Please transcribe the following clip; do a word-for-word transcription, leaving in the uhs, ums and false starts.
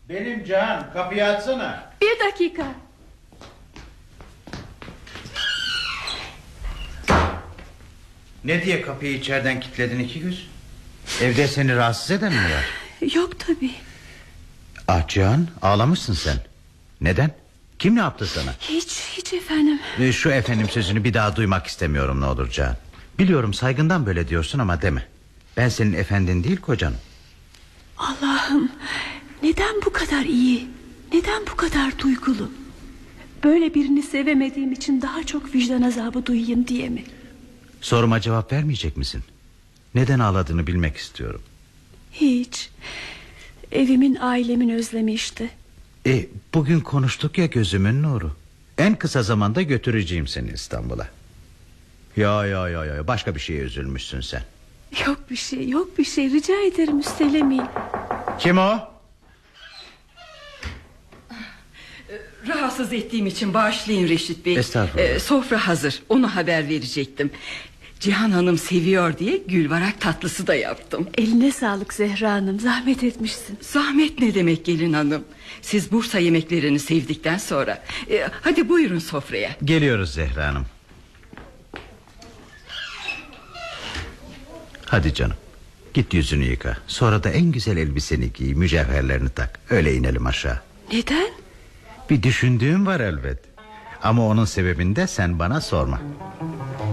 Benim Can, kapıyı açsana. Bir dakika. Ne diye kapıyı içeriden kilitledin iki göz? Evde seni rahatsız eden mi var? Yok tabii. Ah Can, ağlamışsın sen. Neden? Kim ne yaptı sana? Hiç hiç efendim. Ee, Şu efendim sözünü bir daha duymak istemiyorum ne olur Can. Biliyorum saygından böyle diyorsun ama deme. Ben senin efendin değil kocanım. Allah'ım, neden bu kadar iyi? Neden bu kadar duygulu? Böyle birini sevemediğim için daha çok vicdan azabı duyayım diye mi? Soruma cevap vermeyecek misin? Neden ağladığını bilmek istiyorum. Hiç. Evimin, ailemin özlemi işte. E, bugün konuştuk ya gözümün nuru. En kısa zamanda götüreceğim seni İstanbul'a. Ya ya ya ya başka bir şeye üzülmüşsün sen. Yok bir şey, yok bir şey, rica ederim üstelemeyin. Kim o? Rahatsız ettiğim için bağışlayın Reşit Bey. Estağfurullah. Ee, sofra hazır, ona haber verecektim. Cihan Hanım seviyor diye gülvarak tatlısı da yaptım. Eline sağlık Zehra Hanım, zahmet etmişsin. Zahmet ne demek gelin hanım? Siz Bursa yemeklerini sevdikten sonra ee, hadi buyurun sofraya. Geliyoruz Zehra Hanım. Hadi canım, git yüzünü yıka. Sonra da en güzel elbiseni giy, mücevherlerini tak. Öyle inelim aşağı. Neden? Bir düşündüğüm var elbet. Ama onun sebebini de sen bana sorma.